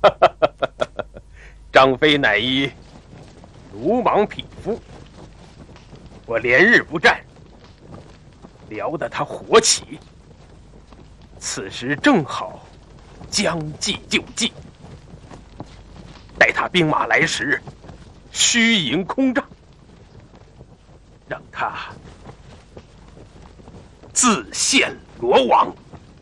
张飞乃一鲁莽匹夫，我连日不战，撩得他火起。此时正好将计就计，待他兵马来时，虚营空帐，让他自陷罗网。